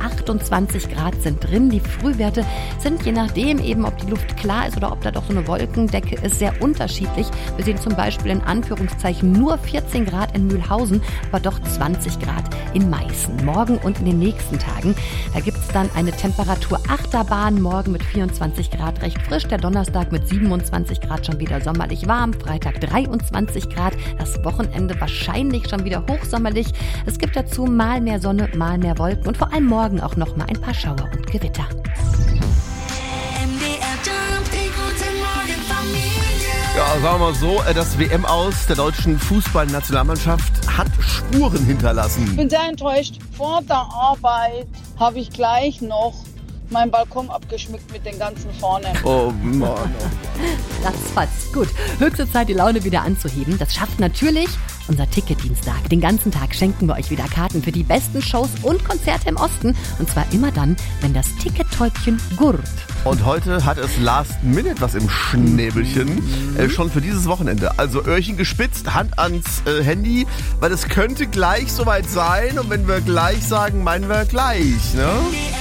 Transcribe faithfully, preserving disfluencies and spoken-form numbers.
achtundzwanzig Grad sind drin. Die Frühwerte sind je nachdem eben, ob die Luft klar ist oder ob da doch so eine Wolkendecke ist, sehr unterschiedlich. Wir sehen zum Beispiel in Anführungszeichen nur vierzehn Grad in Mühlhausen, aber doch zwanzig Grad in Meißen. Morgen und in den nächsten Tagen, da gibt es dann eine Temperaturachterbahn. Morgen mit vierundzwanzig Grad recht frisch, der Donnerstag mit siebenundzwanzig Grad schon wieder sommerlich warm, Freitag dreiundzwanzig Grad, das Wochenende wahrscheinlich schon wieder hochsommerlich. Es gibt dazu mal mehr Sonne, mal mehr Wolken und vor allem morgen auch noch mal ein paar Schauer und Gewitter. Ja, sagen wir mal so, das W M-Aus der deutschen Fußballnationalmannschaft hat Spuren hinterlassen. Ich bin sehr enttäuscht. Vor der Arbeit habe ich gleich noch meinen Balkon abgeschmückt mit den ganzen Fahnen. Oh Mann. Ratzfatz. Gut, höchste Zeit, die Laune wieder anzuheben. Das schafft natürlich unser Ticketdienstag. Den ganzen Tag schenken wir euch wieder Karten für die besten Shows und Konzerte im Osten. Und zwar immer dann, wenn das Tickettäubchen gurrt. Und heute hat es Last Minute was im Schnäbelchen. Äh, schon für dieses Wochenende. Also Öhrchen gespitzt, Hand ans äh, Handy, weil es könnte gleich soweit sein. Und wenn wir gleich sagen, meinen wir gleich, ne?